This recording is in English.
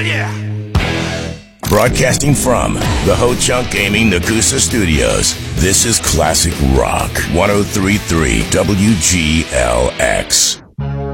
yeah. Broadcasting from the Ho Chunk Gaming Nakusa Studios, this is Classic Rock 103.3 WGLX.